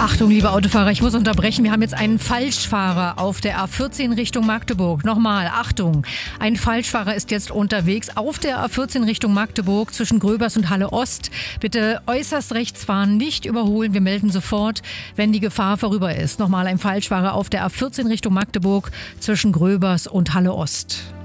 Achtung, liebe Autofahrer, ich muss unterbrechen. Wir haben jetzt einen Falschfahrer auf der A14 Richtung Magdeburg. Nochmal, Achtung, ein Falschfahrer ist jetzt unterwegs auf der A14 Richtung Magdeburg zwischen Gröbers und Halle Ost. Bitte äußerst rechts fahren, nicht überholen. Wir melden sofort, wenn die Gefahr vorüber ist. Nochmal, ein Falschfahrer auf der A14 Richtung Magdeburg zwischen Gröbers und Halle Ost.